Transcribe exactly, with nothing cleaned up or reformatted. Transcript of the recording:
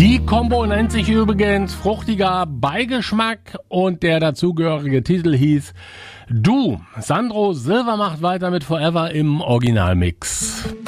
Die Combo nennt sich übrigens fruchtiger Beigeschmack und der dazugehörige Titel hieß Du. Sandro Silver macht weiter mit Forever im Originalmix.